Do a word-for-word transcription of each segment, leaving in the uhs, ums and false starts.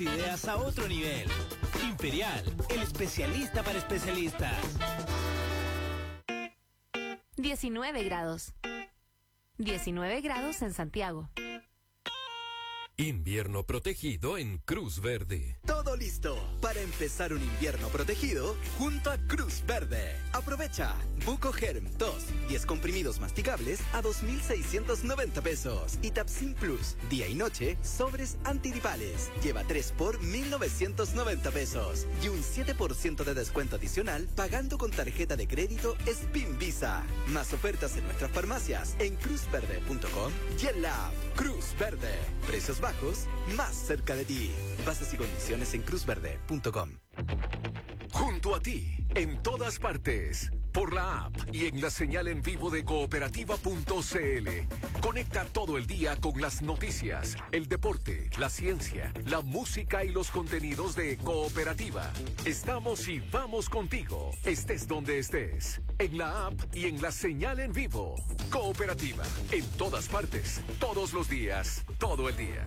Ideas a otro nivel. Imperial, el especialista para especialistas. diecinueve grados. diecinueve grados en Santiago. Invierno protegido en Cruz Verde. Todo listo para empezar un invierno protegido junto a Cruz Verde. Aprovecha Buco Germ dos, diez comprimidos masticables a dos mil seiscientos noventa pesos. Y Tapsin Plus, día y noche, sobres antigripales. Lleva tres por mil novecientos noventa pesos. Y un siete por ciento de descuento adicional pagando con tarjeta de crédito Spin Visa. Más ofertas en nuestras farmacias en cruz verde punto com y en la app Cruz Verde. Precios bajos, más cerca de ti. Bases y condiciones en cruz verde punto com. Junto a ti, en todas partes, por la app y en la señal en vivo de cooperativa punto c l. Conecta todo el día con las noticias, el deporte, la ciencia, la música y los contenidos de Cooperativa. Estamos y vamos contigo, estés donde estés, en la app y en la señal en vivo. Cooperativa, en todas partes, todos los días, todo el día.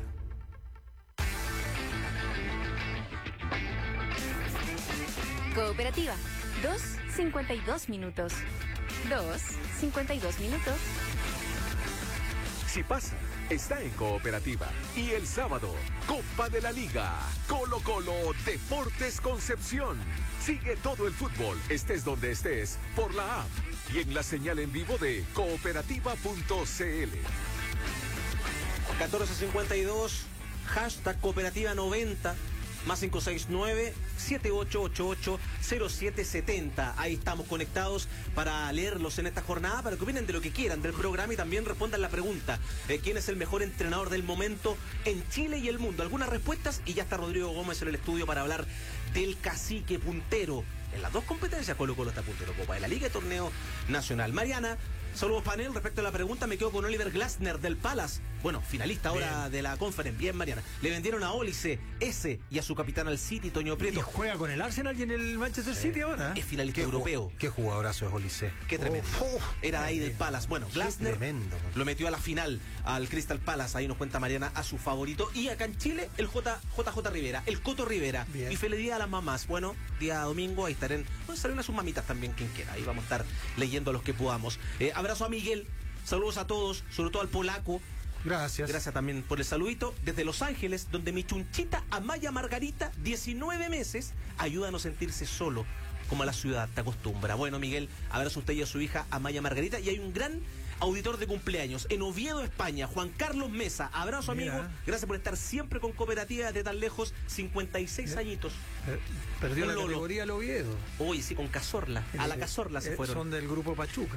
Cooperativa, dos cincuenta y dos minutos. dos cincuenta y dos minutos. Si pasa, está en Cooperativa. Y el sábado, Copa de la Liga. Colo Colo Deportes Concepción. Sigue todo el fútbol, estés donde estés, por la app y en la señal en vivo de cooperativa punto c l. catorce cincuenta y dos, hashtag cooperativa noventa. Más cinco seis nueve, siete ocho ocho ocho, cero siete siete cero. Ahí estamos conectados para leerlos en esta jornada, para que opinen de lo que quieran del programa y también respondan la pregunta: eh, ¿quién es el mejor entrenador del momento en Chile y el mundo? Algunas respuestas y ya está Rodrigo Gómez en el estudio para hablar del cacique puntero. En las dos competencias Colo Colo está puntero, Copa de la Liga y Torneo Nacional. Mariana, saludos panel. Respecto a la pregunta, me quedo con Oliver Glasner del Palace. Bueno, finalista ahora Bien. de la Conference. Bien, Mariana. Le vendieron a Ólice, ese y a su capitán al City, Toño Prieto. Y juega con el Arsenal y en el Manchester City eh, ahora. Es finalista ¿Qué europeo. Ju- qué jugadorazo es Ólice. Qué tremendo. Oh, oh, Era de ahí del Palace. Bueno, Glasner tremendo, lo metió a la final al Crystal Palace. Ahí nos cuenta Mariana a su favorito. Y acá en Chile, el J J Rivera, el Coto Rivera. Bien. Y feliz día a las mamás. Bueno, día domingo, ahí estarán. Bueno, salen a sus mamitas también, quien quiera. Ahí vamos a estar leyendo a los que podamos. Eh, abrazo a Miguel. Saludos a todos, sobre todo al polaco. Gracias. Gracias también por el saludito. Desde Los Ángeles, donde mi chunchita Amaya Margarita, diecinueve meses, ayuda a no sentirse solo, como a la ciudad te acostumbra. Bueno, Miguel, abrazo a usted y a su hija Amaya Margarita. Y hay un gran auditor de cumpleaños en Oviedo, España, Juan Carlos Mesa. Abrazo, Mira. amigo. Gracias por estar siempre con Cooperativa de tan lejos. cincuenta y seis Mira. añitos. Per- perdió la Lolo. categoría el Oviedo. Hoy sí, con Cazorla. A la Cazorla se eh, fueron. Son del grupo Pachuca.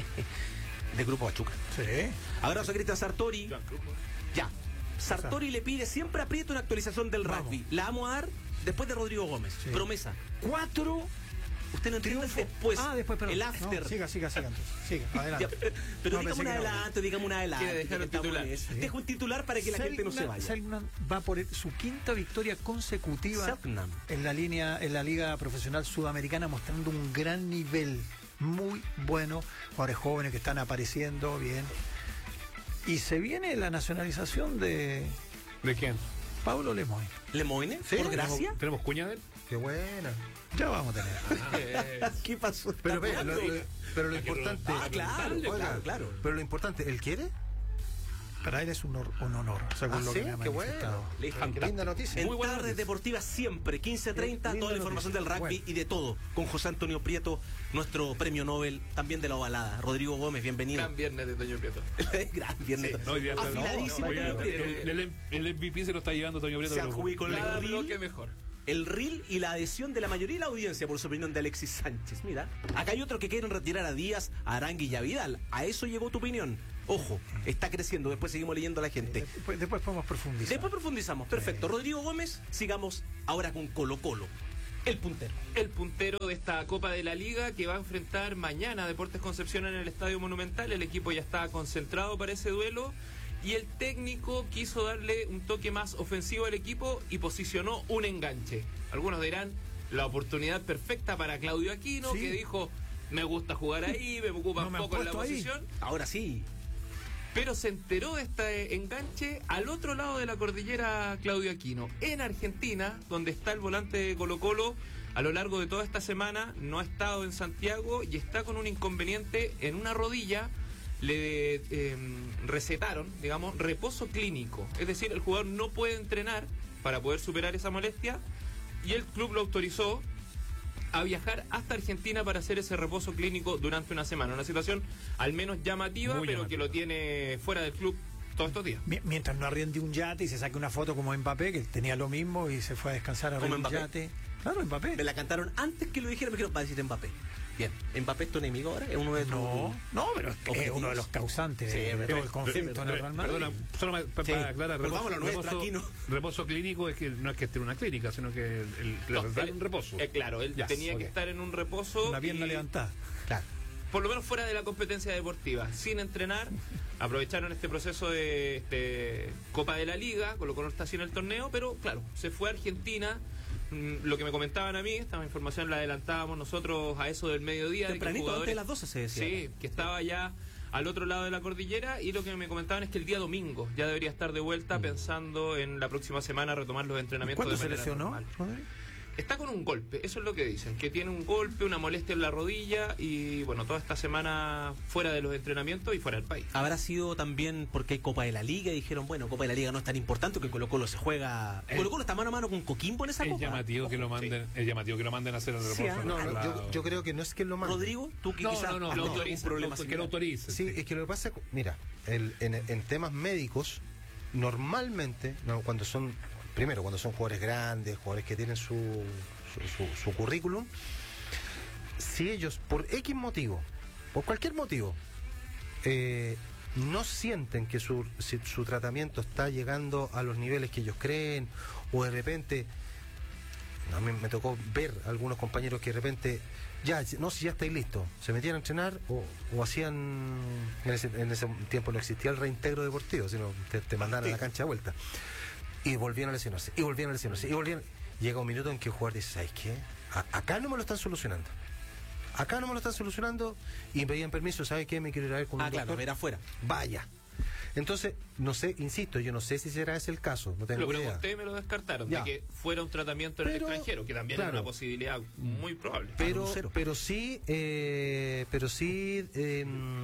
De Grupo Pachuca. Sí. Abrazo a Cristian Sartori. Ya. Sartori le pide siempre a Prieto una actualización del Vamos. rugby. La vamos a dar después de Rodrigo Gómez. Sí. Promesa. Cuatro. Usted no entiende después. Ah, después, perdón. El after. No, siga, siga, siga. Entonces. Siga, adelante. Ya, pero no, digamos un adelanto, digamos un adelanto. Quiere dejar un titular. Sí. Deja un titular para que Selknam, la gente no se vaya. Selknam va por su quinta victoria consecutiva Selknam. en la línea, en la Liga Profesional Sudamericana, mostrando un gran nivel. Muy bueno, jugadores jóvenes que están apareciendo bien. Y se viene la nacionalización de... ¿De quién? Pablo Lemoyne. ¿Lemoyne? ¿Sí? ¿Por gracia? ¿Tenemos, ¿Tenemos cuña de él? Qué buena. Ya vamos a tener. Ah, ¿qué pasó? Pero, ve, lo, lo, pero lo importante... Ah, claro, oiga, claro, claro. Pero lo importante, ¿él quiere? Para él es un, or, un honor, según ¿Ah, lo sí? que me ha Qué manifestado. bueno. Qué linda noticia. En tardes deportivas siempre, quince treinta, toda la información del rugby bueno. y de todo, con José Antonio Prieto, nuestro premio Nobel, también de la ovalada. Rodrigo Gómez, bienvenido. Gran viernes de Toño Prieto. Gran viernes. Sí, no, hoy viernes. Afiladísimo. No, no, el, el, el M V P se lo está llevando Toño Prieto. Se adjudicó el bloque mejor. El reel y la adhesión de la mayoría de la audiencia por su opinión de Alexis Sánchez. Mira, acá hay otros que quieren retirar a Díaz, a Arangui y a Vidal. A eso llegó tu opinión. Ojo, está creciendo. Después seguimos leyendo a la gente. Después, después podemos profundizar. Después profundizamos. Perfecto. Rodrigo Gómez, sigamos ahora con Colo Colo. El puntero. El puntero de esta Copa de la Liga que va a enfrentar mañana a Deportes Concepción en el Estadio Monumental. El equipo ya está concentrado para ese duelo. Y el técnico quiso darle un toque más ofensivo al equipo y posicionó un enganche. Algunos dirán, la oportunidad perfecta para Claudio Aquino, sí. que dijo, me gusta jugar ahí, me ocupa no un poco en la posición. Ahora sí. Pero se enteró de este enganche al otro lado de la cordillera Claudio Aquino, en Argentina, donde está el volante de Colo-Colo. A lo largo de toda esta semana no ha estado en Santiago y está con un inconveniente en una rodilla. Le eh, recetaron, digamos, reposo clínico. Es decir, el jugador no puede entrenar para poder superar esa molestia y el club lo autorizó a viajar hasta Argentina para hacer ese reposo clínico durante una semana. Una situación al menos llamativa, Muy pero llamativa. que lo tiene fuera del club todos estos días. Mi- Mientras no arriende un yate y se saque una foto como Mbappé, que tenía lo mismo y se fue a descansar a ¿Como un Mbappé? yate. Claro, Mbappé. Me la cantaron antes que lo dijera, me dijeron, va a decir Mbappé. Bien, ¿Mbappé es tu enemigo ahora? ¿Es uno de tus No, no, pero es que es objetivos? uno de los causantes Sí, de, es de todo verdad. el conflicto en el Real Madrid. Perdona, solo ma- pa- Sí. para aclarar, Pero vamos a lo nuestro, reposo, aquí no. reposo clínico es que no es que esté en una clínica, sino que el, el- No, le dan él- un reposo. eh, claro, él Ya, tenía ok. que estar en un reposo. Una pierna y- levantada. Claro. por lo menos fuera de la competencia deportiva, sin entrenar. Aprovecharon este proceso de este, Copa de la Liga, Colo-Colo no está así en el torneo, pero claro, se fue a Argentina. Mm, Lo que me comentaban a mí, esta información la adelantábamos nosotros a eso del mediodía. de que Tempranito, jugadores- antes de las doce se decía. Sí, que estaba ya al otro lado de la cordillera, y lo que me comentaban es que el día domingo ya debería estar de vuelta, pensando en la próxima semana retomar los entrenamientos. ¿Cuándo de se manera lesionó, normal. Rodri? Está con un golpe, eso es lo que dicen, que tiene un golpe, una molestia en la rodilla y bueno, toda esta semana fuera de los entrenamientos y fuera del país. Habrá sido también porque hay Copa de la Liga y dijeron, bueno, Copa de la Liga no es tan importante que Colo-Colo se juega. Eh, Colo-Colo está mano a mano con Coquimbo en esa Es Copa. llamativo que lo manden, es llamativo que lo manden a hacer el Sí, reposo. ah, al No, otro no, yo, lado. yo creo que no es que lo mande. Rodrigo, tú que No, quizás no, no, has no, tenido autoriza, algún problema que lo similar. autorice. Sí, es que lo que pasa es que, mira, el- en, en temas médicos, normalmente, no, cuando son, primero, cuando son jugadores grandes, jugadores que tienen su, su, su- su currículum, si ellos, por X motivo, por cualquier motivo, eh, no sienten que su, si- su tratamiento está llegando a los niveles que ellos creen, o de repente, a mí me tocó ver algunos compañeros que de repente, ya, no, si ya estáis listos, se metían a entrenar o, o hacían, en ese, en ese tiempo no existía el reintegro deportivo, sino te, te mandaban a la cancha de vuelta. Y volvían a lesionarse, y volvían a lesionarse, y volvían. Llega un minuto en que el jugador dice, ¿sabes qué? A- acá no me lo están solucionando. Acá no me lo están solucionando, y pedían permiso, ¿sabes qué? Me quiero ir a ver con Ah, un claro, doctor. ver afuera. Vaya. Entonces, no sé, insisto, yo no sé si será ese el caso, no tengo Lo idea. pregunté y me lo descartaron, Ya. de que fuera un tratamiento en Pero, el extranjero, que también claro. es una posibilidad muy probable. Pero, Lucero. pero sí, eh, pero sí eh,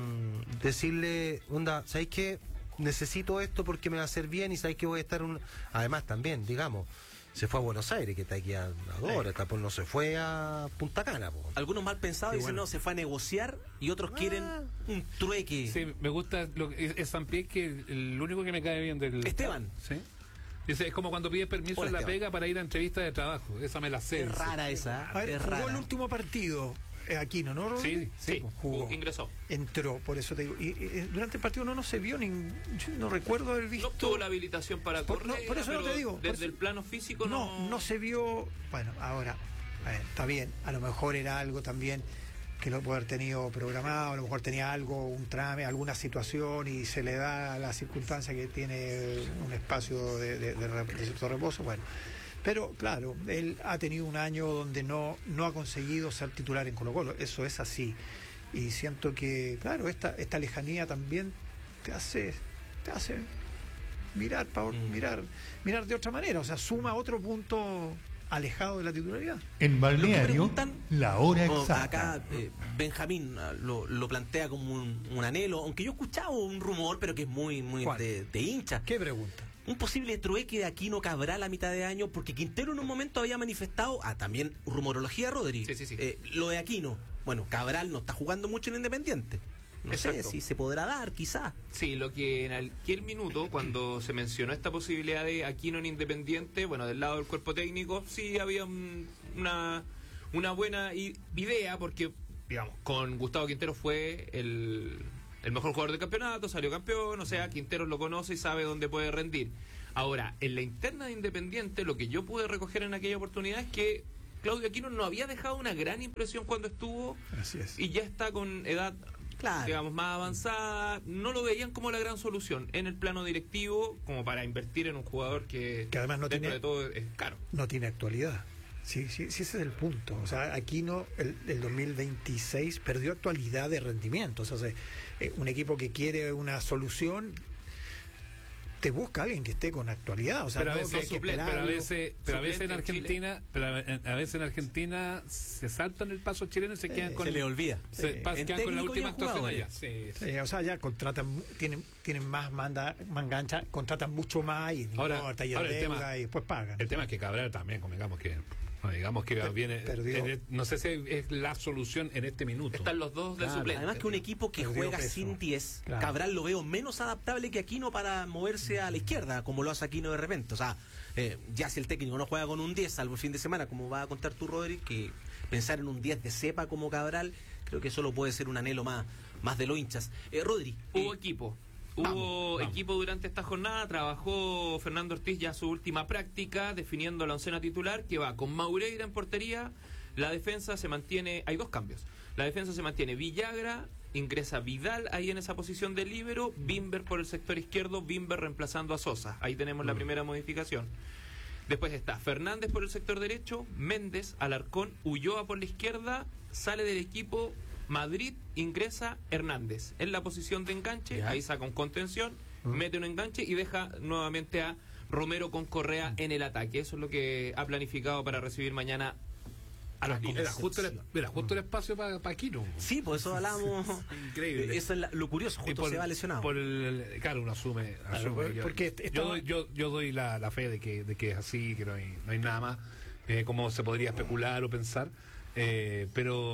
decirle, onda, ¿sabes qué? Necesito esto porque me va a hacer bien y sabes que voy a estar un... Además también, digamos, se fue a Buenos Aires, que está aquí a, a dos horas, tampoco no se fue a Punta Cana. Po. Algunos mal pensados Sí, dicen, bueno. no, se fue a negociar y otros Ah. quieren un trueque. Sí, me gusta lo que es, es Sampié, que el único que me cae bien del Esteban. Sí. Dice, es como cuando pides permiso Hola, en la Esteban. pega para ir a entrevista de trabajo. Esa me la sé. Es rara esa, A ver, es jugó rara. el último partido eh, Aquino, ¿no, Rodri? Sí, Sí, jugó. ingresó. Entró, por eso te digo. Y, y, durante el partido no, no se vio, ni, yo no recuerdo haber visto. No obtuvo la habilitación para Por- correr, no, por eso no pero te digo, por desde eso- el plano físico No, no... no se vio. Bueno, ahora, a ver, está bien. A lo mejor era algo también que lo puede haber tenido programado, a lo mejor tenía algo, un trame, alguna situación y se le da la circunstancia que tiene un espacio de, de, de rep- de cierto reposo. Bueno, pero claro, él ha tenido un año donde no, no ha conseguido ser titular en Colo-Colo. Eso es así. Y siento que, claro, esta, esta lejanía también te hace, te hace mirar, pa- Mm. mirar, mirar de otra manera. O sea, suma otro punto alejado de la titularidad. En balneario, preguntan- la hora Oh, exacta. acá eh, Benjamín ah, lo, lo plantea como un, un anhelo, aunque yo he escuchado un rumor, pero que es muy, muy ¿Cuál? de, de hincha. ¿Qué pregunta? Un posible trueque de Aquino Cabral a mitad de año, porque Quintero en un momento había manifestado, ah, también rumorología, Rodri. Sí, sí, sí. Eh, lo de Aquino. Bueno, Cabral no está jugando mucho en Independiente. No Exacto. sé si se podrá dar, quizás. Sí, lo que en aquel minuto, cuando se mencionó esta posibilidad de Aquino en Independiente, bueno, del lado del cuerpo técnico, sí había un- una, una buena i- idea, porque, digamos, con Gustavo Quintero fue el, el mejor jugador del campeonato, salió campeón, o sea, Quintero lo conoce y sabe dónde puede rendir. Ahora, en la interna de Independiente, lo que yo pude recoger en aquella oportunidad es que Claudio Aquino no había dejado una gran impresión cuando estuvo Así es. y ya está con edad, Claro. digamos, más avanzada. No lo veían como la gran solución en el plano directivo, como para invertir en un jugador que, Que además no dentro tiene- de todo es caro. No tiene actualidad. Sí, sí, sí, ese es el punto. O sea, Aquino el, el dos mil veintiséis perdió actualidad de rendimiento. O sea, eh, un equipo que quiere una solución te busca alguien que esté con actualidad. O sea, pero a no veces, que hay que pero a esperarlo. veces, pero a veces en Suplente en Argentina, pero a, a veces en Argentina se saltan el paso chileno y se quedan con Se le olvida. se Sí. pas- En quedan con la técnico y última en actuación jugadores. allá. Sí, sí. Sí, o sea, ya contratan, mu- tienen, tienen más manda, mangancha, contratan mucho más y no Ahora- importa, y ahora el deuda tema- y después pagan. El tema es que Cabral también, convengamos que bueno, digamos que viene perdió. en- no sé si es la solución en este minuto. Están los dos de Claro, suplente. Además que un equipo que Perdió juega peso. sin diez, Claro. Cabral lo veo menos adaptable que Aquino para moverse a la izquierda, como lo hace Aquino de repente. O sea, eh, ya si el técnico no juega con un diez, salvo el fin de semana, como va a contar tú, Rodri, que pensar en un diez de cepa como Cabral, creo que solo puede ser un anhelo más, más de los hinchas. Eh, Rodri, Hubo eh, equipo. vamos, Hubo vamos. equipo durante esta jornada. Trabajó Fernando Ortiz ya su última práctica, definiendo la oncena titular, que va con Maureira en portería. La defensa se mantiene. Hay dos cambios. La defensa se mantiene Villagra, ingresa Vidal ahí en esa posición de líbero, Bimber por el sector izquierdo, Bimber reemplazando a Sosa. Ahí tenemos la primera modificación. Después está Fernández por el sector derecho, Méndez, Alarcón, Ulloa por la izquierda, sale del equipo Madrid, ingresa Hernández en la posición de enganche, Ya. ahí saca un contención, mete un enganche y deja nuevamente a Romero con Correa en el ataque. Eso es lo que ha planificado para recibir mañana a los Era líderes. justo el, era justo el espacio para Aquino. sí, por eso hablábamos. Increíble. Eso es la- lo curioso, Y justo se va lesionado. por el, claro, uno asume. asume. por- yo, porque yo estaba- doy, yo, yo doy la, la fe de que, de que es así, que no hay, no hay nada más, eh, como se podría especular o pensar. Eh,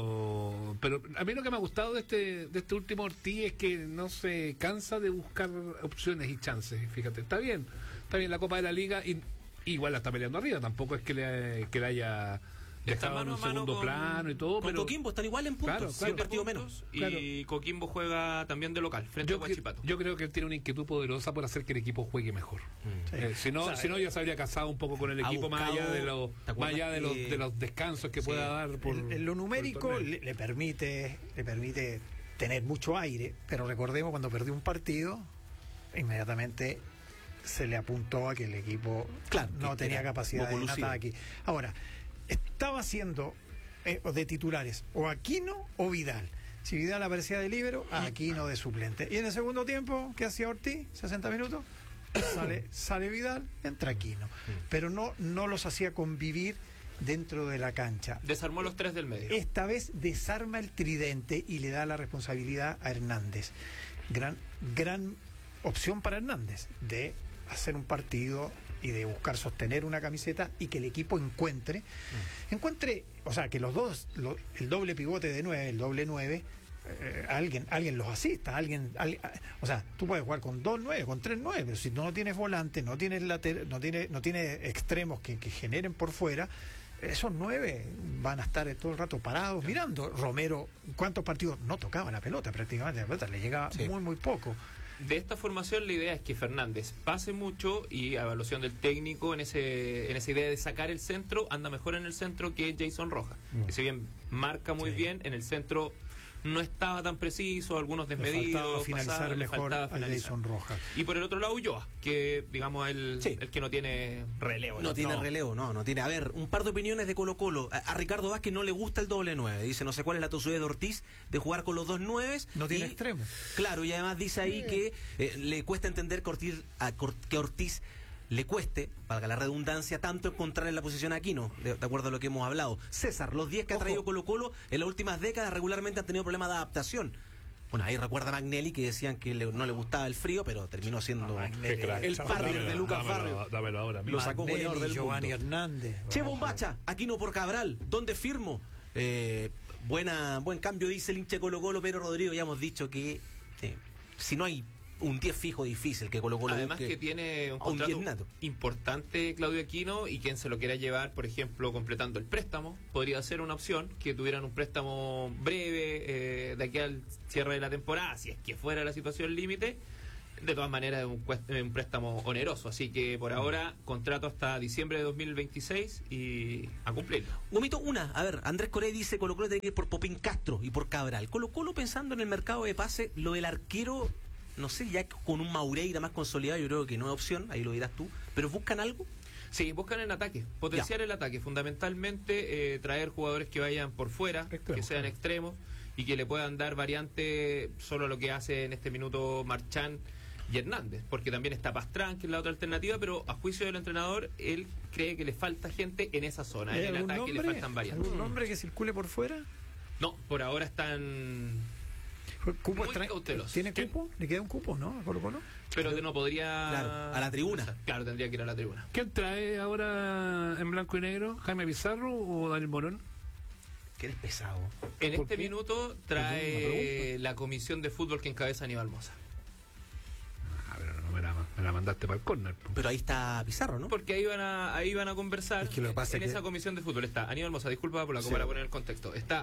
pero pero a mí lo que me ha gustado de este de este último Ortiz es que no se cansa de buscar opciones y chances. Fíjate, está bien, está bien la Copa de la Liga y igual la está peleando arriba. Tampoco es que le, que le haya Está dejado en mano un a mano segundo con- plano y todo, Con pero Coquimbo están igual en puntos, Claro, un claro. partido Siete menos. puntos, y Coquimbo juega también de local frente a yo, cre- Huachipato. yo creo que él tiene una inquietud poderosa por hacer que el equipo juegue mejor. Sí. Eh, si no, O sea, si no ya se habría casado un poco con el ha equipo más buscado- allá de los ¿te más acuerdas allá de los que- de los descansos que Sí. pueda dar por En- en lo numérico por el torneo. le, le permite le permite tener mucho aire, pero recordemos cuando perdió un partido, inmediatamente se le apuntó a que el equipo Claro, no que tenía era capacidad de Bocolusivo. ataque. Ahora, estaba haciendo eh, de titulares o Aquino o Vidal. Si Vidal aparecía de líbero, a Aquino de suplente. Y en el segundo tiempo, ¿qué hacía Ortiz? sesenta minutos. Sale, sale Vidal, entra Aquino. Pero no, no los hacía convivir dentro de la cancha. Desarmó los tres del medio. Esta vez desarma el tridente y le da la responsabilidad a Hernández. Gran, gran opción para Hernández de hacer un partido y de buscar sostener una camiseta y que el equipo encuentre, encuentre, o sea, que los dos, lo- el doble pivote de nueve, el doble nueve, eh, alguien, alguien los asista, alguien, al- o sea, tú puedes jugar con dos nueve, con tres nueve, pero si no tienes volante, no tienes later, no tiene, no tiene extremos que, que generen por fuera, esos nueve van a estar todo el rato parados mirando. Romero, ¿cuántos partidos? No tocaba la pelota prácticamente, la pelota le llegaba Sí. muy, muy poco. De esta formación la idea es que Fernández pase mucho y a evaluación del técnico en ese en esa idea de sacar el centro, anda mejor en el centro que Jason Rojas, Mm. que si bien marca muy Sí. bien, en el centro no estaba tan preciso, algunos Le desmedidos, faltaba finalizar pasadas, le mejor faltaba a finalizar. Jason Rojas. Y por el otro lado Ulloa, que digamos el, Sí. el que no tiene relevo. No tiene relevo, no, no tiene. A ver, un par de opiniones de Colo Colo. A, a Ricardo Vázquez no le gusta el doble nueve. Dice, no sé cuál es la tosudez de Ortiz de jugar con los dos nueves. No tiene Y- extremo. Claro, y además dice ahí que eh, le cuesta entender que Ortiz, a Cor- que Ortiz le cueste, valga la redundancia, tanto encontrar en la posición a Aquino, de, de acuerdo a lo que hemos hablado. César, los diez que ha Ojo. traído Colo Colo en las últimas décadas regularmente han tenido problemas de adaptación. Bueno, ahí recuerda a Magnelli que decían que le- no le gustaba el frío, pero terminó siendo Magnelli, Qué crack. el partner Dámelo, de Lucas dámelo, Barrio. dámelo ahora mismo. Lo sacó Magnelli, goleador del Giovanni mundo. Hernández. Che, Bombacha, Aquino por Cabral, ¿dónde firmo? Eh, buena, buen cambio, dice el hincha Colo Colo, pero Rodrigo, ya hemos dicho que eh, si no hay un diez fijo difícil que Colo Colo Además busque que tiene un a un diez contrato nato. importante Claudio Aquino, y quien se lo quiera llevar, por ejemplo, completando el préstamo, podría ser una opción que tuvieran un préstamo breve eh, de aquí al cierre de la temporada, si es que fuera la situación límite. De todas maneras es un, cuest- eh, un préstamo oneroso, así que por ahora contrato hasta diciembre de dos mil veintiséis y a cumplirlo. Gomito, una, a ver, Andrés Corey dice Colo Colo tiene que ir por Popín Castro y por Cabral. Colo Colo pensando en el mercado de pase, lo del arquero, no sé, ya con un Maureira más consolidado, yo creo que no es opción, ahí lo dirás tú, pero ¿buscan algo? Sí, buscan en ataque, potenciar ya. el ataque, fundamentalmente eh, traer jugadores que vayan por fuera, Extremo. que sean extremos y que le puedan dar variante solo lo que hace en este minuto Marchán y Hernández, porque también está Pastrán, que es la otra alternativa, pero a juicio del entrenador, él cree que le falta gente en esa zona, en el ataque nombre, le faltan variantes. ¿Algún nombre que circule por fuera? No, por ahora están ¿Cupo muy cautelosos. ¿Tiene cupo? ¿Le queda un cupo, no? ¿A Colo Colo? Pero que no podría... Claro, a la tribuna. Claro, tendría que ir a la tribuna. ¿Quién trae ahora en blanco y negro? ¿Jaime Pizarro o Daniel Morón? Que eres pesado. En este qué? minuto trae la comisión de fútbol que encabeza Aníbal Mosa. Ah, pero no me la, me la mandaste para el córner. Pero ahí está Pizarro, ¿no? Porque ahí van a, ahí van a conversar. Es que lo que pasa en es esa que... comisión de fútbol está Aníbal Mosa, disculpa por la sí. para poner el contexto. Está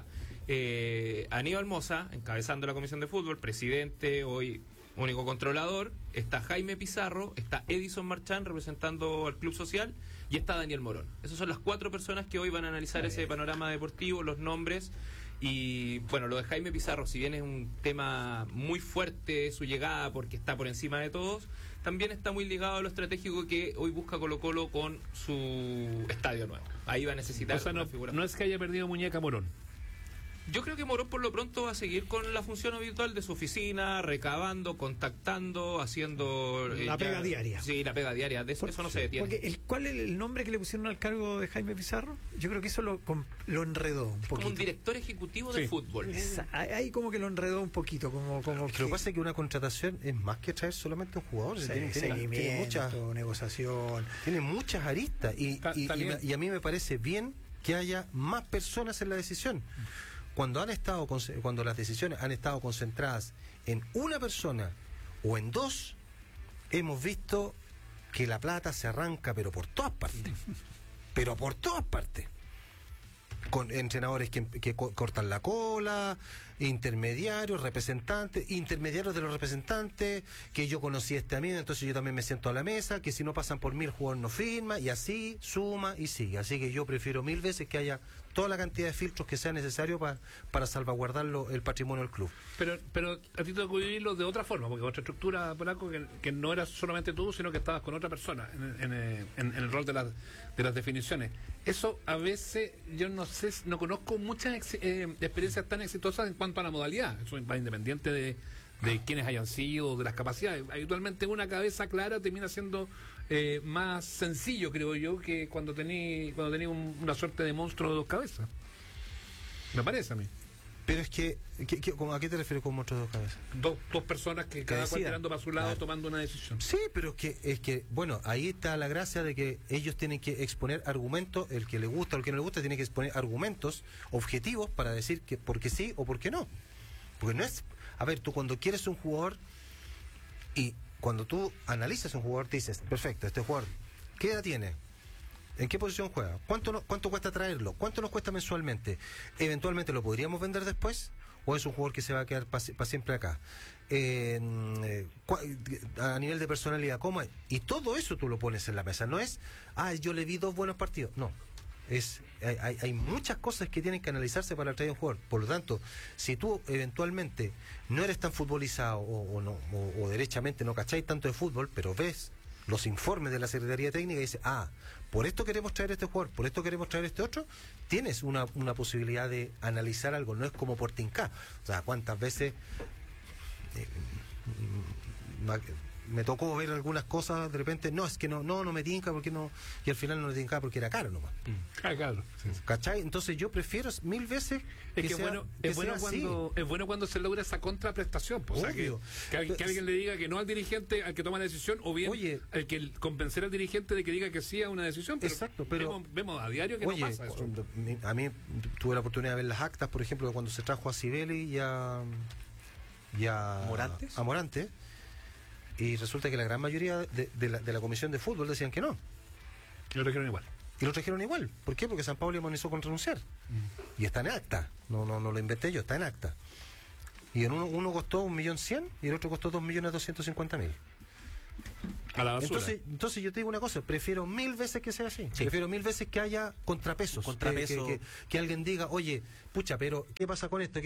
eh, Aníbal Mosa, encabezando la comisión de fútbol, presidente, hoy único controlador. Está Jaime Pizarro, está Edison Marchán representando al Club Social y está Daniel Morón. Esas son las cuatro personas que hoy van a analizar Ay, ese panorama deportivo, los nombres. Y bueno, lo de Jaime Pizarro, si bien es un tema muy fuerte su llegada porque está por encima de todos, también está muy ligado a lo estratégico que hoy busca Colo Colo con su estadio nuevo. Ahí va a necesitar o sea, una no, figura. No es que haya perdido muñeca Morón. Yo creo que Morón por lo pronto va a seguir con la función habitual de su oficina, recabando, contactando, haciendo... La eh, pega ya, diaria. Sí, la pega diaria, de eso, Por, eso no se detiene. Porque el, ¿cuál es el nombre que le pusieron al cargo de Jaime Pizarro? Yo creo que eso lo, lo enredó un poquito. Como un director ejecutivo sí. de fútbol. Esa, ahí como que lo enredó un poquito. Como, como que... Lo que pasa es que una contratación es más que traer solamente un jugador. Sí, tiene, seguimiento, tiene muchas, negociación. Tiene muchas aristas y, Ta, y, y, y a mí me parece bien que haya más personas en la decisión. Cuando han estado cuando las decisiones han estado concentradas en una persona o en dos, hemos visto que la plata se arranca pero por todas partes. Pero por todas partes. Con entrenadores que, que cortan la cola, intermediarios, representantes, intermediarios de los representantes, que yo conocí a este amigo, entonces yo también me siento a la mesa, que si no pasan por mí el jugador no firma, y así suma y sigue. Así que yo prefiero mil veces que haya toda la cantidad de filtros que sea necesario para, para salvaguardar lo, el patrimonio del club. Pero pero a ti te tocó vivirlo de otra forma, porque otra estructura, Polaco, que, que no era solamente tú, sino que estabas con otra persona en, en, en, en el rol de las, de las definiciones. Eso a veces, yo no sé, no conozco muchas ex, eh, experiencias tan exitosas en cuanto a la modalidad. Eso va independiente de, de quienes hayan sido, de las capacidades. Habitualmente una cabeza clara termina siendo eh, más sencillo, creo yo, que cuando tení, cuando tení un, una suerte de monstruo de dos cabezas. Me parece a mí. Pero es que, ¿qué, qué, ¿a qué te refieres con monstruo de dos cabezas? Dos, dos personas que, que cada decida. cual tirando para su lado, claro. tomando una decisión. Sí, pero es que, es que, bueno, ahí está la gracia de que ellos tienen que exponer argumentos, el que le gusta o el que no le gusta tiene que exponer argumentos objetivos para decir que por qué sí o por qué no. Porque no es, a ver, tú cuando quieres un jugador y cuando tú analizas un jugador te dices, perfecto, este jugador, ¿qué edad tiene? ¿En qué posición juega? ¿Cuánto, no, ¿Cuánto cuesta traerlo? ¿Cuánto nos cuesta mensualmente? ¿Eventualmente lo podríamos vender después? ¿O es un jugador que se va a quedar para pa siempre acá? Eh, eh, a nivel de personalidad, ¿cómo es? Y todo eso tú lo pones en la mesa. No es, ah, yo le vi dos buenos partidos. No. Es, hay, hay muchas cosas que tienen que analizarse para traer un jugador. Por lo tanto, si tú eventualmente no eres tan futbolizado o, o, no, o, o derechamente no cacháis tanto de fútbol, pero ves los informes de la Secretaría Técnica y dices, ah, por esto queremos traer este jugador, por esto queremos traer este otro, tienes una, una posibilidad de analizar algo, no es como por tincar. O sea, cuántas veces eh, me tocó ver algunas cosas, de repente, no, es que no, no, no me tinca, porque no, y al final no me tinca porque era caro nomás. Ah, claro. Sí, sí. ¿Cachai? Entonces yo prefiero mil veces que, es que sea, bueno, que es bueno sea cuando así. es bueno cuando se logra esa contraprestación, pues, o sea, que, que, que alguien le diga que no al dirigente al que toma la decisión, o bien oye, al que convencer al dirigente de que diga que sí a una decisión. Pero exacto, pero vemos, vemos a diario que oye, no pasa eso. Cuando, a mí tuve la oportunidad de ver las actas, por ejemplo, de cuando se trajo a Sibeli y a, y a Morantes. a Morante, y resulta que la gran mayoría de, de, la, de la comisión de fútbol decían que no. Y lo trajeron igual. Y lo trajeron igual. ¿Por qué? Porque San Pablo amonizó con renunciar. Mm. Y está en acta. No, no, no lo inventé yo, está en acta. Y en uno, uno costó un millón cien y el otro costó dos millones doscientos cincuenta mil. A la basura. Entonces, entonces yo te digo una cosa, prefiero mil veces que sea así. Sí. Prefiero mil veces que haya contrapesos. Contrapeso. Que, que, que, que alguien diga, oye, pucha, pero ¿qué pasa con esto? Que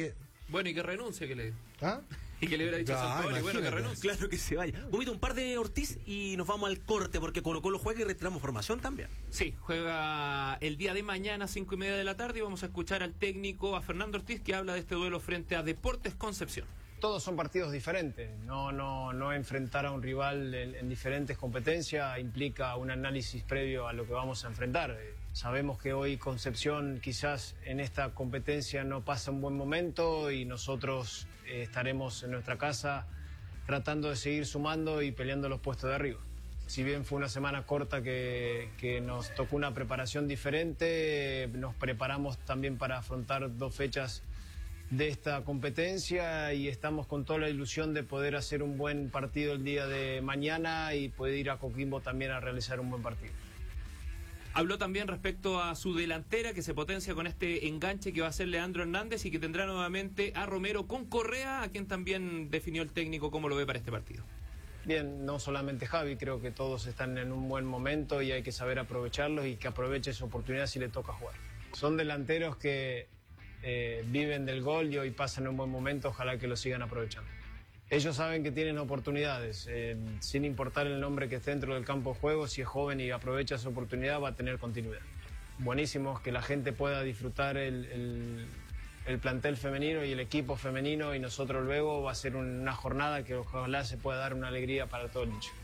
Bueno, y que renuncie, que le... ¿Ah? Y que le hubiera dicho a Ah, San Paoli, bueno, que imagínate. renuncie. Claro que se vaya. Vomito un par de Ortiz y nos vamos al corte porque Colo Colo juega y retiramos formación también. Sí, juega el día de mañana, cinco y media de la tarde, y vamos a escuchar al técnico, a Fernando Ortiz, que habla de este duelo frente a Deportes Concepción. Todos son partidos diferentes. No, no, no enfrentar a un rival en, en diferentes competencias implica un análisis previo a lo que vamos a enfrentar. Eh, Sabemos que hoy Concepción quizás en esta competencia no pasa un buen momento y nosotros eh, estaremos en nuestra casa tratando de seguir sumando y peleando los puestos de arriba. Si bien fue una semana corta que, que nos tocó una preparación diferente, eh, nos preparamos también para afrontar dos fechas de esta competencia y estamos con toda la ilusión de poder hacer un buen partido el día de mañana y poder ir a Coquimbo también a realizar un buen partido. Habló también respecto a su delantera, que se potencia con este enganche que va a hacer Leandro Hernández y que tendrá nuevamente a Romero con Correa, a quien también definió el técnico cómo lo ve para este partido. Bien, no solamente Javi, creo que todos están en un buen momento y hay que saber aprovecharlos y que aproveche esa oportunidad si le toca jugar. Son delanteros que eh, viven del gol y hoy pasan un buen momento, ojalá que lo sigan aprovechando. Ellos saben que tienen oportunidades, eh, sin importar el nombre que esté dentro del campo de juego, si es joven y aprovecha esa oportunidad va a tener continuidad. Buenísimo que la gente pueda disfrutar el, el, el plantel femenino y el equipo femenino y nosotros luego va a ser una jornada que ojalá se pueda dar una alegría para todo el nicho.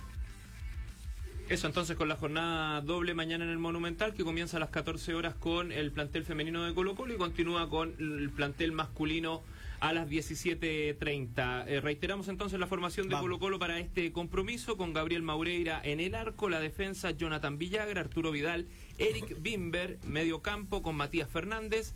Eso entonces con la jornada doble mañana en el Monumental, que comienza a las catorce horas con el plantel femenino de Colo Colo y continúa con el plantel masculino a las diecisiete treinta. Eh, reiteramos entonces la formación de Vamos. Colo Colo para este compromiso, con Gabriel Maureira en el arco, la defensa Jonathan Villagra, Arturo Vidal, Eric Bimber, medio campo con Matías Fernández,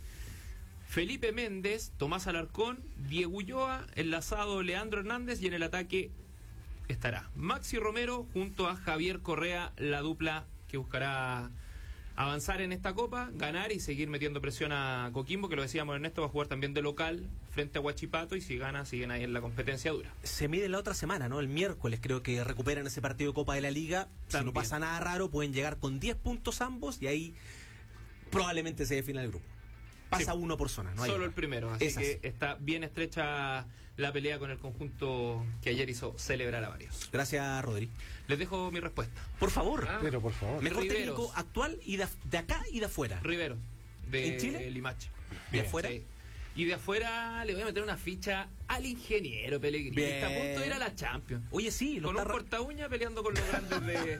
Felipe Méndez, Tomás Alarcón, Diego Ulloa, enlazado Leandro Hernández, y en el ataque estará Maxi Romero junto a Javier Correa, la dupla que buscará avanzar en esta copa, ganar y seguir metiendo presión a Coquimbo, que lo decíamos, Ernesto va a jugar también de local frente a Huachipato, y si gana siguen ahí en la competencia dura. Se mide la otra semana, ¿no? El miércoles creo que recuperan ese partido de Copa de la Liga. Si También. no pasa nada raro, pueden llegar con diez puntos ambos y ahí probablemente se defina el grupo. Pasa Sí. uno por zona, ¿no? Hay Solo otra. el primero, así Es que así. está bien estrecha la pelea con el conjunto que ayer hizo celebrar a varios. Gracias, Rodri. Les dejo mi respuesta. Por favor. Ah. Pero por favor. Mejor Riveros. técnico actual y de, de acá y de afuera. Rivero, de ¿En Chile? Limache. ¿De afuera? Sí. Y de afuera le voy a meter una ficha al ingeniero Pellegrini, Bien. que está a punto de ir a la Champions. Oye, sí, lo Con está, un ra- corta uña peleando con los grandes de,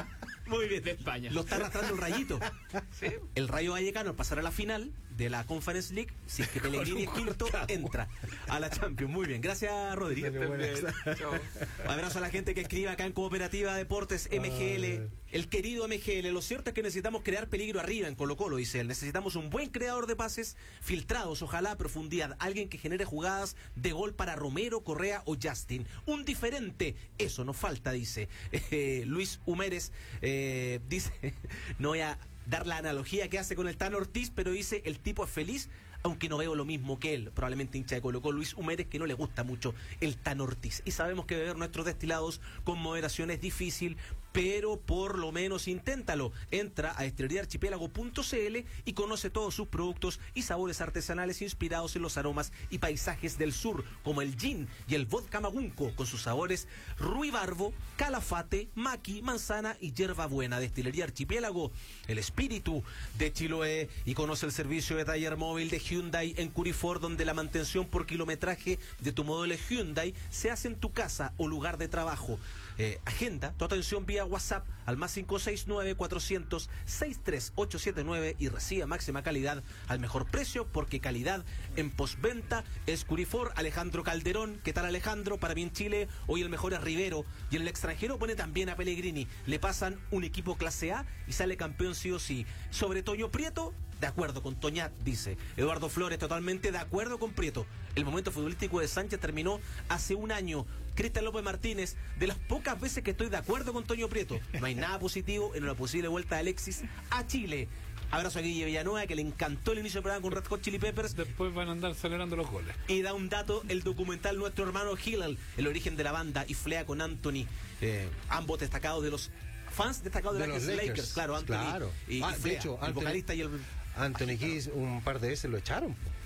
Muy bien. de España. lo está arrastrando el Rayito. Sí. El Rayo Vallecano al pasar a la final de la Conference League, si es que Pellegrini es quinto, entra a la Champions. Muy bien, gracias, Rodri. Chao. Abrazo a la gente que escribe acá en Cooperativa Deportes M G L. El querido M G L, lo cierto es que necesitamos crear peligro arriba en Colo Colo, dice él. Necesitamos un buen creador de pases filtrados, ojalá a profundidad. Alguien que genere jugadas de gol para Romero, Correa o Justin. Un diferente, eso nos falta, dice. Eh, Luis Humérez eh, dice, no voy a dar la analogía que hace con el Tano Ortiz, pero dice, el tipo es feliz, aunque no veo lo mismo que él, probablemente hincha de Colo Colo. Luis Humérez, que no le gusta mucho el Tano Ortiz. Y sabemos que beber nuestros destilados con moderación es difícil, pero por lo menos inténtalo. Entra a destilería archipiélago punto c l y conoce todos sus productos y sabores artesanales inspirados en los aromas y paisajes del sur, como el gin y el vodka magunco, con sus sabores ruibarbo, calafate, maqui, manzana y hierbabuena. Destilería Archipiélago, el espíritu de Chiloé. Y conoce el servicio de taller móvil de Hyundai en Curifor, donde la mantención por kilometraje de tu modelo Hyundai se hace en tu casa o lugar de trabajo. Eh, agenda tu atención vía WhatsApp al más cinco seis nueve, cuatrocientos, sesenta y tres ochocientos setenta y nueve y recibe máxima calidad al mejor precio, porque calidad en postventa es Curifor. Alejandro Calderón, ¿qué tal, Alejandro? Para mí en Chile hoy el mejor es Rivero, y en el extranjero pone también a Pellegrini. Le pasan un equipo clase A y sale campeón sí o sí. Sobre Toño Prieto, de acuerdo con Toñat, dice Eduardo Flores, totalmente de acuerdo con Prieto. El momento futbolístico de Sánchez terminó hace un año. Cristian López Martínez, de las pocas veces que estoy de acuerdo con Toño Prieto. No hay nada positivo en una posible vuelta de Alexis a Chile. Abrazo a Guille Villanueva, que le encantó el inicio del programa con Red Hot Chili Peppers. Después van a andar celebrando los goles. Y da un dato, el documental Nuestro Hermano Hillel, el origen de la banda, y Flea con Anthony, eh, ambos destacados de los fans destacados de, De los los Lakers. Lakers, Claro, Anthony claro. y, Ah, y de Flea, hecho, el Anthony- vocalista y el... Anthony Kiss un par de veces lo echaron. po.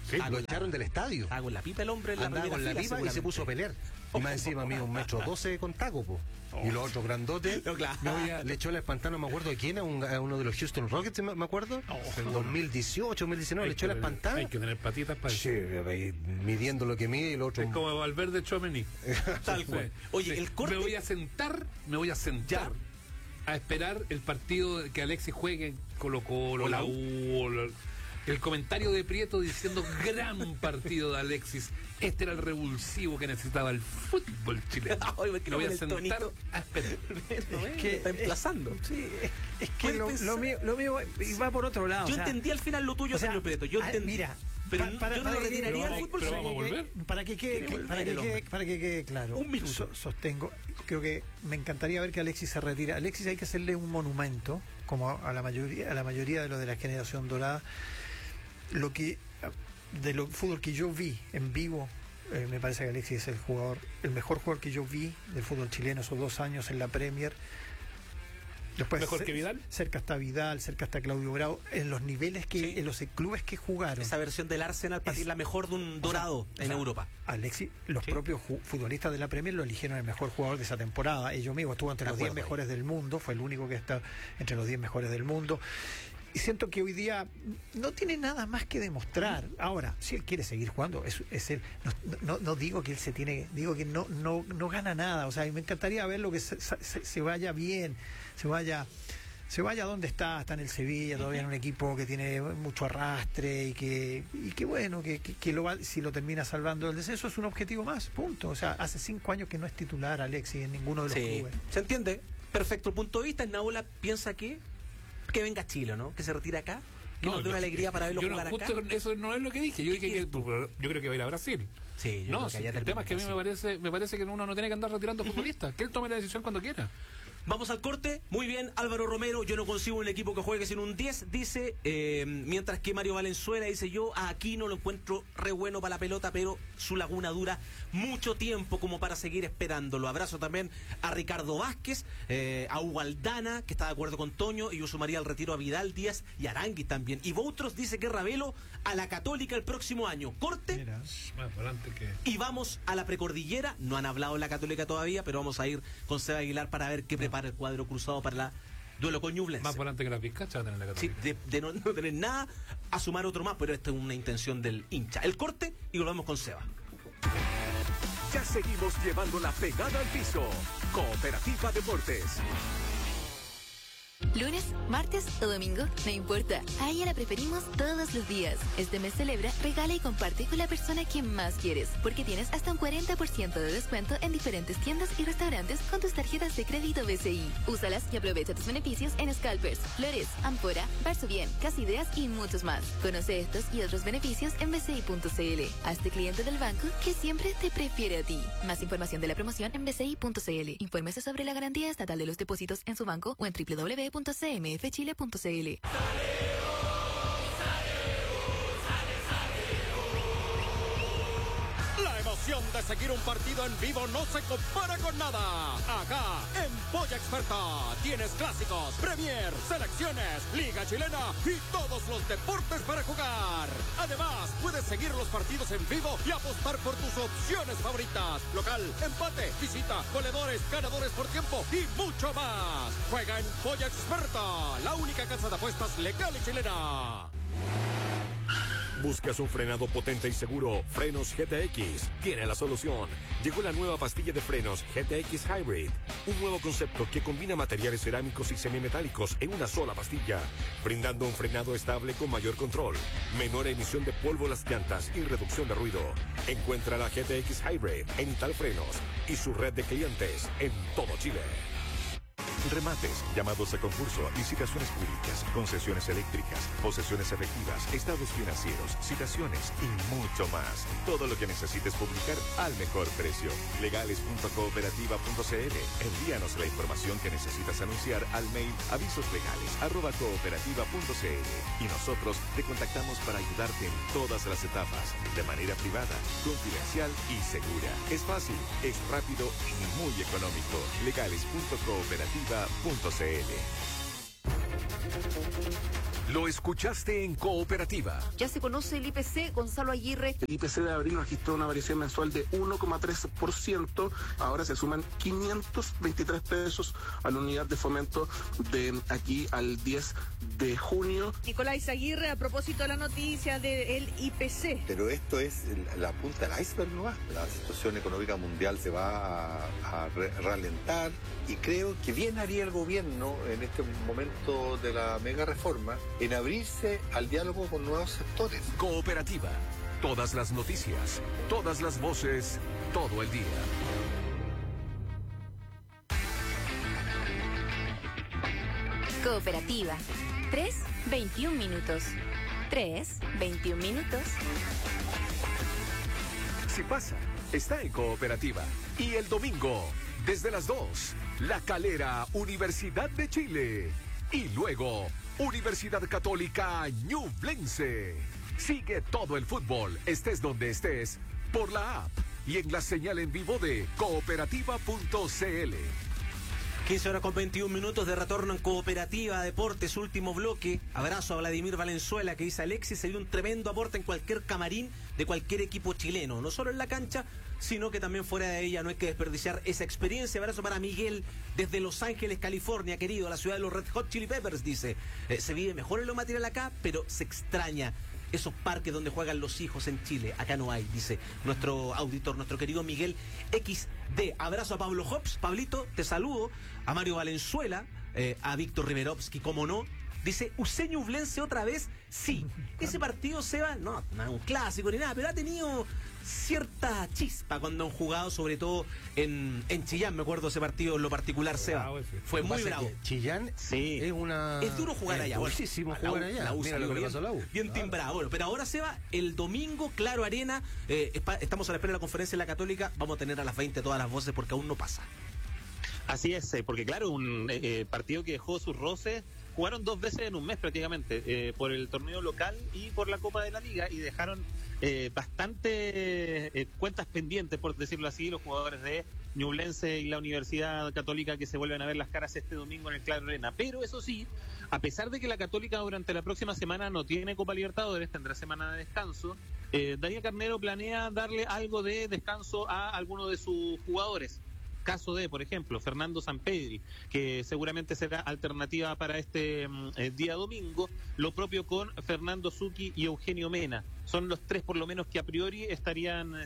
Sí, lo echaron del estadio. Estaba con la pipa el hombre en la Andaba con la fila, pipa y se puso a pelear. Y más encima a mí un metro doce con taco, po. Y los otros grandotes. No, claro. me voy a- le echó la espantada, no me acuerdo de quién, a, un- a uno de los Houston Rockets, me, me acuerdo. En dos mil dieciocho, dos mil diecinueve, le echó la que tener- espantada. Hay que tener patitas para Sí, eso. ahí midiendo lo que mide y lo otro. Es como Valverde Chomení. Tal cual. Oye, el corte. Me voy a sentar, me voy a sentar a esperar el partido que Alexis juegue en Colo Colo, la U, o la- el comentario de Prieto diciendo gran partido de Alexis. Este era el revulsivo que necesitaba el fútbol chileno. Ay, ¿por qué Me no voy con a el sentar tonito? a esperar. Es que- está emplazando. Sí, es, es que Puede lo, pensar. lo mío, lo mío va por otro lado. Yo o sea, entendí al final lo tuyo, o sea, señor Prieto. Yo ah, entendí. mira, pero pa- para- yo no lo para que- retiraría pero al vamos- fútbol. pero chileno. vamos a volver. Para que quede, Quiere volver para que el quede, hombre. para que quede claro, Un minuto. so- sostengo, creo que me encantaría ver que Alexis se retira. Alexis hay que hacerle un monumento, como a la mayoría, a la mayoría de los de la generación dorada. Lo que de lo fútbol que yo vi en vivo, eh, me parece que Alexis es el jugador, el mejor jugador que yo vi del fútbol chileno esos dos años en la Premier. Después, ¿Mejor cer- que Vidal? Cerca está Vidal, cerca está Claudio Bravo, en los niveles que, Sí. en los clubes que jugaron. Esa versión del Arsenal para ti Es- es la mejor de un dorado O sea, en o sea, Europa. Alexis, los Sí. propios ju- futbolistas de la Premier lo eligieron el mejor jugador de esa temporada. Ellos mismos estuvo entre De los diez acuerdo mejores del mundo, fue el único que está entre los diez mejores del mundo. Y siento que hoy día no tiene nada más que demostrar. Ahora, si él quiere seguir jugando, es, es él. No, no, no digo que él se tiene, digo que no, no, no gana nada. O sea, me encantaría verlo que se, se- se vaya bien, se vaya. Se vaya donde está, está en el Sevilla, todavía en un equipo que tiene mucho arrastre y que, y que bueno, que, que, que lo va, si lo termina salvando el descenso es un objetivo más, punto. O sea, hace cinco años que no es titular Alexis en ninguno de los Sí, clubes. se entiende. Perfecto. El punto de vista, Naola piensa que que venga a Chile, ¿no? Que se retire acá, que nos dé una alegría para verlo yo no, jugar acá. justo Eso no es lo que dije. Yo dije que yo creo que va a ir a Brasil. Sí, yo No, creo que sí, allá el tema es que a mí termina me parece, me parece que uno no tiene que andar retirando futbolistas. Que él tome la decisión cuando quiera. Vamos al corte. Muy bien, Álvaro Romero, yo no consigo un equipo que juegue sin un diez, dice, eh, mientras que Mario Valenzuela dice, yo a Aquino lo encuentro re bueno para la pelota, pero su laguna dura mucho tiempo como para seguir esperándolo. Abrazo también a Ricardo Vázquez, eh, a Hugo Aldana, que está de acuerdo con Toño, y yo sumaría al retiro a Vidal Díaz y Arangui también. Y Boutros dice que Ravelo a la Católica el próximo año. Corte. Mira. Más adelante que... Y vamos a la precordillera. No han hablado de la Católica todavía, pero vamos a ir con Seba Aguilar para ver qué prepara el cuadro cruzado para la duelo con Ñublense. Más volante que la pizcacha va a tener la Sí, Católica. de, de no, no tener nada, a sumar otro más, pero esta es una intención del hincha. El corte y volvemos con Seba. Ya seguimos llevando la pegada al piso. Cooperativa Deportes. Lunes, martes o domingo, no importa. A ella la preferimos todos los días. Este mes celebra, regala y comparte con la persona que más quieres, porque tienes hasta un cuarenta por ciento de descuento en diferentes tiendas y restaurantes con tus tarjetas de crédito B C I. Úsalas y aprovecha tus beneficios en Scalpers, Flores, Ampora, Barso Bien, Casa Ideas y muchos más. Conoce estos y otros beneficios en b c i punto c l. Hazte cliente del banco que siempre te prefiere a ti. Más información de la promoción en b c i punto c l. Infórmese sobre la garantía estatal de los depósitos en su banco o en w w w punto c m f chile punto c l. La emoción de seguir un partido en vivo no se compara con nada. Acá, en Polla Experta, tienes clásicos, Premier, selecciones, Liga Chilena y todos los deportes para jugar. Además, puedes seguir los partidos en vivo y apostar por tus opciones favoritas. Local, empate, visita, goleadores, ganadores por tiempo y mucho más. Juega en Polla Experta, la única casa de apuestas legal y chilena. ¿Buscas un frenado potente y seguro? Frenos G T X tiene la solución. Llegó la nueva pastilla de frenos G T X Hybrid, un nuevo concepto que combina materiales cerámicos y semimetálicos en una sola pastilla, brindando un frenado estable con mayor control, menor emisión de polvo a las llantas y reducción de ruido. Encuentra la G T X Hybrid en Italfrenos y su red de clientes en todo Chile. Remates, llamados a concurso, licitaciones públicas, concesiones eléctricas, posesiones efectivas, estados financieros, citaciones y mucho más. Todo lo que necesites publicar al mejor precio. legales punto cooperativa punto c l. Envíanos la información que necesitas anunciar al mail avisoslegales arroba cooperativa punto c l y nosotros te contactamos para ayudarte en todas las etapas, de manera privada, confidencial y segura. Es fácil, es rápido y muy económico. legales punto cooperativa punto c l. Lo escuchaste en Cooperativa. Ya se conoce el I P C, Gonzalo Aguirre. El I P C de abril registró una variación mensual de uno coma tres por ciento. Ahora se suman quinientos veintitrés pesos a la unidad de fomento de aquí al diez de junio. Nicolás Aguirre, a propósito de la noticia del I P C. Pero esto es la punta del iceberg, ¿no? La situación económica mundial se va a, a re ralentar y creo que bien haría el gobierno en este momento de la mega reforma en abrirse al diálogo con nuevos sectores. Cooperativa. Todas las noticias, todas las voces, todo el día. Cooperativa. tres, veintiún minutos. tres, veintiún minutos. Si pasa, está en Cooperativa. Y el domingo, desde las dos, La Calera, Universidad de Chile. Y luego, Universidad Católica Ñublense. Sigue todo el fútbol, estés donde estés, por la app y en la señal en vivo de cooperativa punto c l. quince horas con veintiún minutos de retorno en Cooperativa Deportes, último bloque. Abrazo a Vladimir Valenzuela, que dice: Alexis sería un tremendo aporte en cualquier camarín de cualquier equipo chileno, no solo en la cancha, sino que también fuera de ella. No hay que desperdiciar esa experiencia. Abrazo para Miguel desde Los Ángeles, California, querido, la ciudad de los Red Hot Chili Peppers. Dice: eh, se vive mejor en lo material acá, pero se extraña esos parques donde juegan los hijos en Chile. Acá no hay, dice nuestro auditor, nuestro querido Miguel equis de. Abrazo a Pablo Hobbs. Pablito, te saludo. A Mario Valenzuela, eh, a Víctor Riverovsky, como no. Dice: ¿Usé Ñublense otra vez? Sí. Ese partido, Seba, no, no es un clásico ni nada, pero ha tenido cierta chispa cuando han jugado, sobre todo en, en Chillán. Me acuerdo ese partido en lo particular, Seba. Fue muy bravo. Chillán sí. es una... Es duro jugar allá. Muchísimo bueno, jugar allá. La U, Mira la U lo que le bien, pasó a la U. bien Claro. timbrado. Bueno, pero ahora, Seba, el domingo, Claro Arena, eh, estamos a la espera de la conferencia de la Católica. Vamos a tener a las veinte todas las voces porque aún no pasa. Así es, eh, porque claro, un eh, partido que dejó sus roces. Jugaron dos veces en un mes prácticamente, eh, por el torneo local y por la Copa de la Liga, y dejaron eh, bastante eh, cuentas pendientes, por decirlo así, los jugadores de Ñublense y la Universidad Católica, que se vuelven a ver las caras este domingo en el Claro Arena. Pero eso sí, a pesar de que la Católica durante la próxima semana no tiene Copa Libertadores, tendrá semana de descanso, eh, Daniel Carnero planea darle algo de descanso a alguno de sus jugadores. Caso de, por ejemplo, Fernando Sampedri, que seguramente será alternativa para este eh, día domingo. Lo propio con Fernando Zucchi y Eugenio Mena. Son los tres, por lo menos, que a priori estarían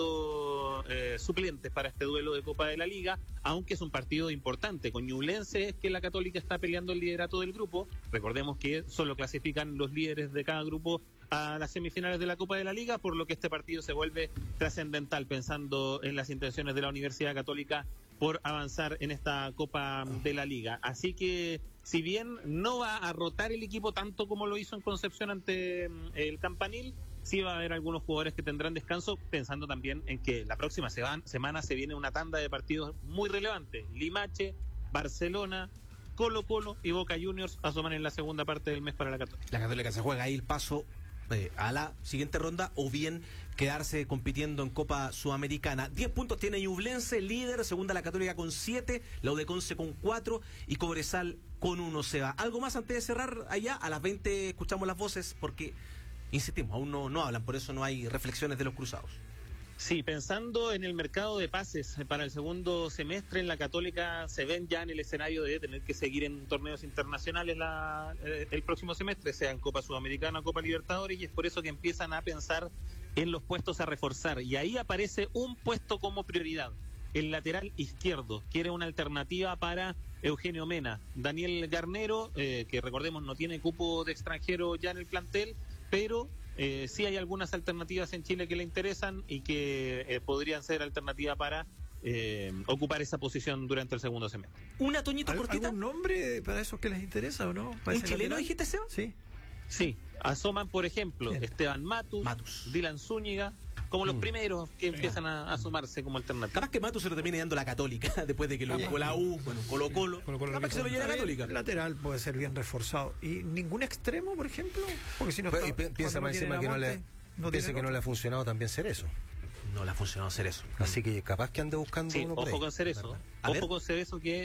siendo eh, suplentes para este duelo de Copa de la Liga, aunque es un partido importante. Con Ñublense es que la Católica está peleando el liderato del grupo. Recordemos que solo clasifican los líderes de cada grupo a las semifinales de la Copa de la Liga, por lo que este partido se vuelve trascendental, pensando en las intenciones de la Universidad Católica por avanzar en esta Copa de la Liga. Así que, si bien no va a rotar el equipo tanto como lo hizo en Concepción ante el Campanil, sí va a haber algunos jugadores que tendrán descanso, pensando también en que la próxima semana se viene una tanda de partidos muy relevantes. Limache, Barcelona, Colo Colo y Boca Juniors asoman en la segunda parte del mes para la Católica. La Católica se juega ahí el paso eh, a la siguiente ronda, o bien quedarse compitiendo en Copa Sudamericana. diez puntos tiene Ñublense, líder, segunda la Católica con siete, la U de Conce con cuatro y Cobresal con uno. Se va. ¿Algo más antes de cerrar allá? A las veinte escuchamos las voces, porque insistimos, aún no, no hablan, por eso no hay reflexiones de los cruzados. Sí, pensando en el mercado de pases para el segundo semestre, en la Católica se ven ya en el escenario de tener que seguir en torneos internacionales la, eh, el próximo semestre, sea en Copa Sudamericana o Copa Libertadores, y es por eso que empiezan a pensar en los puestos a reforzar. Y ahí aparece un puesto como prioridad, el lateral izquierdo. Quiere una alternativa para Eugenio Mena. Daniel Garnero, eh, que recordemos no tiene cupo de extranjero ya en el plantel, pero Eh, sí hay algunas alternativas en Chile que le interesan y que eh, podrían ser alternativa para eh, ocupar esa posición durante el segundo semestre. ¿Una, Toñito, cortita? ¿Algún nombre para esos que les interesa o no? ¿Un chileno dijiste, Seba? Sí. Sí, asoman, por ejemplo, Bien. Esteban Matus, Matus, Dylan Zúñiga, como los Mm. primeros que empiezan a, a sumarse como alternativa. Capaz que Matus se lo termine dando la Católica, después de que lo jugó la U, bueno, Colo Colo. Capaz que se lo lleve la Católica. El lateral puede ser bien reforzado. ¿Y ningún extremo, por ejemplo? Porque si no Pero, está, y pi- piensa cuando más no encima que tiene no le, aguante, no piensa tiene que no le ha funcionado también ser eso. No le ha funcionado hacer eso. Así que capaz que ande buscando Sí, uno por ojo ahí. con Cerezo. A Ojo ver. con Cerezo, que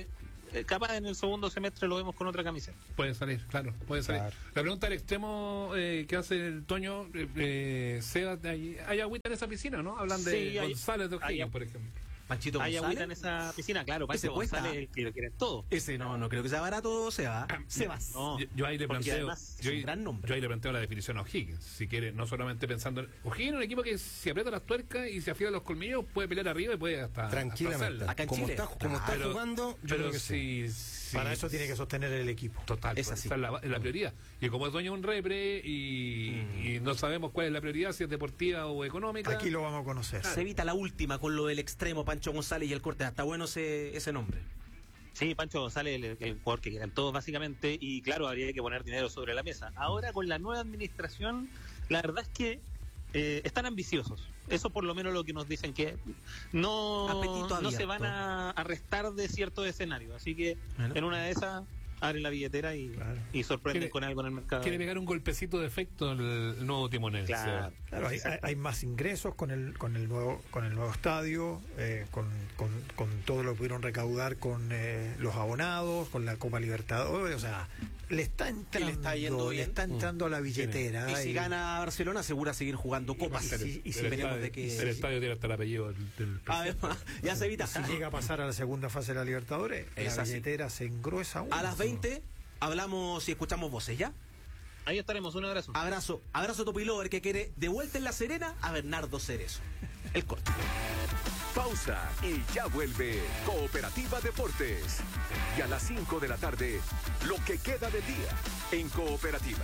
eh, capaz en el segundo semestre lo vemos con otra camiseta. Puede salir, claro, puede salir. Claro. La pregunta del extremo eh, que hace el Toño, eh, eh, Seba, hay, hay agüita en esa piscina, ¿no? Hablan de Sí, hay- González de hay- O'Higgins, por ejemplo. Panchito Hay González. agüita en esa piscina, claro. Ese Pancho cuesta. González es el que lo quieren todo. Ese no, no creo que sea barato, Seba. Sebas. No, Yo, yo ahí le porque planteo, además es yo, un ahí- gran nombre. yo ahí le planteo la definición a O'Higgins. Si quiere, no solamente pensando en O'Higgins, es un equipo que si aprieta las tuercas y se afila los colmillos, puede pelear arriba y puede hasta Tranquilamente. hasta hacerla. Acá en como Chile. está, como está Pero- jugando, yo pero creo que sí. si, si- Para eso tiene que sostener el equipo. Total, Es pues, así. esa es la, es la prioridad. Y como es dueño de un repre y, Mm. y no sabemos cuál es la prioridad, si es deportiva o económica. Aquí lo vamos a conocer. Se evita la última con lo del extremo Pancho González y el corte. Está bueno ese, ese nombre. Sí, Pancho González, el, el jugador que quieran todos básicamente, y claro, habría que poner dinero sobre la mesa. Ahora con la nueva administración, la verdad es que eh, están ambiciosos. Eso por lo menos lo que nos dicen, que no, Apetito no abierto. se van a, a restar de ciertos escenarios. Así que Bueno. en una de esas abren la billetera y, Claro. y sorprenden Quiere- con algo en el mercado. Quiere pegar un golpecito de efecto el, el nuevo timonel. Claro. Seba. Claro, hay, hay- hay más ingresos con el con el nuevo con el nuevo estadio, eh, con, con, con todo lo que pudieron recaudar con eh, los abonados, con la Copa Libertadores, o sea, le está entrando, le está yendo le bien. está entrando a la billetera. Y si y- gana Barcelona, asegura seguir jugando copas. y si- y si el, esperemos estadio, de que- el estadio tiene hasta el apellido del, del Además, ya se evita. si llega a pasar a la segunda fase de la Libertadores, Es la así. billetera se engruesa aún. A las veinte hablamos y escuchamos voces, ¿ya? Ahí estaremos, un abrazo. Abrazo, abrazo Topilover que quiere de vuelta en La Serena a Bernardo Cerezo. El corte. Pausa y ya vuelve Cooperativa Deportes. Y a las cinco de la tarde, lo que queda del día en Cooperativa.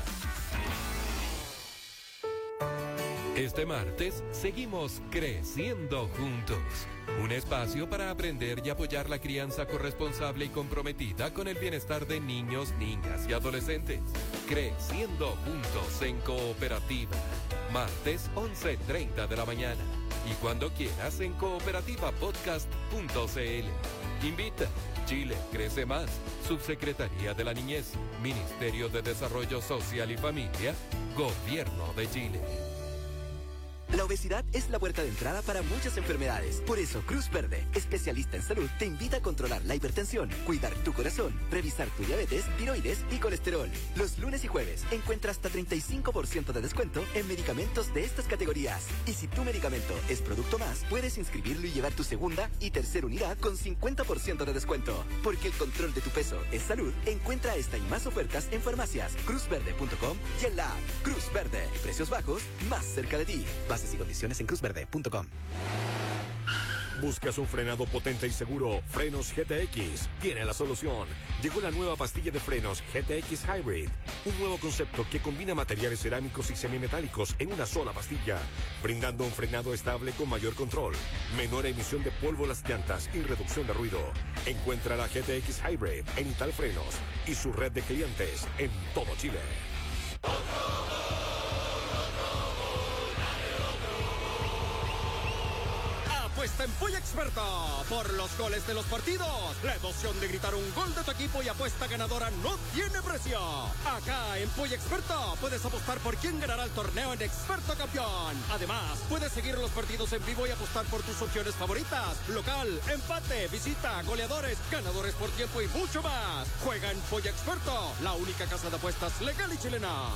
Este martes seguimos creciendo juntos. Un espacio para aprender y apoyar la crianza corresponsable y comprometida con el bienestar de niños, niñas y adolescentes. Creciendo juntos en Cooperativa. Martes once treinta de la mañana. Y cuando quieras en cooperativa podcast punto c l. Invita. Chile crece más. Subsecretaría de la Niñez. Ministerio de Desarrollo Social y Familia. Gobierno de Chile. La obesidad es la puerta de entrada para muchas enfermedades. Por eso, Cruz Verde, especialista en salud, te invita a controlar la hipertensión, cuidar tu corazón, revisar tu diabetes, tiroides y colesterol. Los lunes y jueves encuentra hasta treinta y cinco por ciento de descuento en medicamentos de estas categorías. Y si tu medicamento es producto más, puedes inscribirlo y llevar tu segunda y tercera unidad con cincuenta por ciento de descuento. Porque el control de tu peso es salud. Encuentra esta y más ofertas en farmacias, cruz verde punto com y en la app Cruz Verde. Precios bajos, más cerca de ti. Bases y condiciones en cruz verde punto com. ¿Buscas un frenado potente y seguro? Frenos G T X tiene la solución. Llegó la nueva pastilla de frenos G T X Hybrid, un nuevo concepto que combina materiales cerámicos y semimetálicos en una sola pastilla, brindando un frenado estable con mayor control, menor emisión de polvo a las llantas y reducción de ruido. Encuentra la G T X Hybrid en Ital Frenos y su red de clientes en todo Chile. Apuesta en Polla Experta por los goles de los partidos. La emoción de gritar un gol de tu equipo y apuesta ganadora no tiene precio. Acá en Polla Experta puedes apostar por quién ganará el torneo en Experto Campeón. Además, puedes seguir los partidos en vivo y apostar por tus opciones favoritas. Local, empate, visita, goleadores, ganadores por tiempo y mucho más. Juega en Polla Experto, la única casa de apuestas legal y chilena.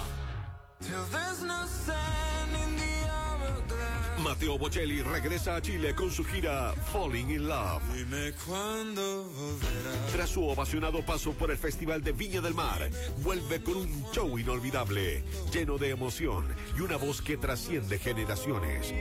Mateo Bocelli regresa a Chile con su gira Falling in Love. Dime cuándo volverá. Tras su ovacionado paso por el Festival de Viña del Mar, vuelve con un show inolvidable, lleno de emoción y una voz que trasciende generaciones.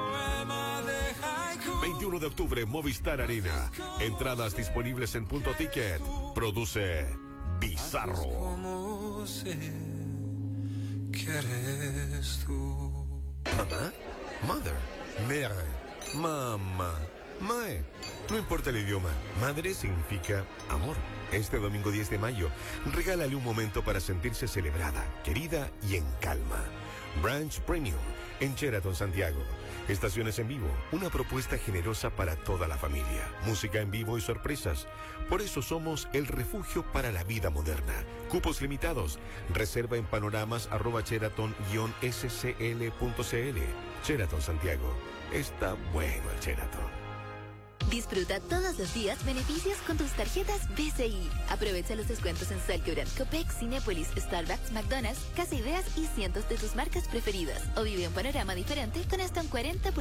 veintiuno de octubre, Movistar Arena. Entradas disponibles en Punto Ticket. Produce Bizarro. ¿Cómo sé que eres tú? ¿Mamá? Mother. Mère. Mamá. Mae. No importa el idioma. Madre significa amor. Este domingo diez de mayo, regálale un momento para sentirse celebrada, querida y en calma. Branch Premium, en Sheraton, Santiago. Estaciones en vivo, una propuesta generosa para toda la familia. Música en vivo y sorpresas. Por eso somos el refugio para la vida moderna. Cupos limitados. Reserva en panoramas arroba sheraton guion s c l punto c l. Sheraton Santiago. Está bueno el Sheraton. Disfruta todos los días beneficios con tus tarjetas B C I. Aprovecha los descuentos en Salcobrand, Copec, Cinépolis, Starbucks, McDonald's, Casa Ideas y cientos de tus marcas preferidas. O vive un panorama diferente con hasta un cuarenta por ciento